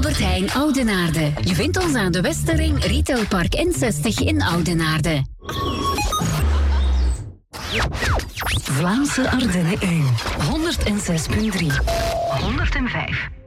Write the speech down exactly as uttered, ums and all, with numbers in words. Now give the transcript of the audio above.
Albert Heijn Oudenaarde. Je vindt ons aan de Westerring, Retailpark N zestig in Oudenaarde. Vlaamse Ardennen één. honderd zes komma drie. honderd vijf.